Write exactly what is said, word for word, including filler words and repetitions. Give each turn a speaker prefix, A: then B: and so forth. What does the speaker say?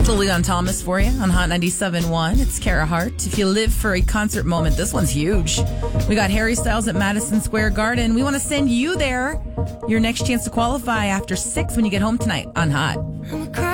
A: little Leon Thomas for you on Hot ninety-seven point one. It's Kara Hart. If you live for a concert moment, this one's huge. We got Harry Styles at Madison Square Garden. We want to send you there. Your next chance to qualify after six when you get home tonight on Hot.